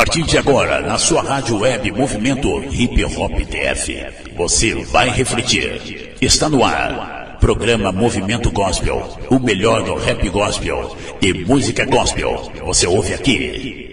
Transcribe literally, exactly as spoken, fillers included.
partir de agora, na sua rádio web Movimento Hip Hop T F, você vai refletir. Está no ar, programa Movimento Gospel, o melhor do rap gospel e música gospel. Você ouve aqui.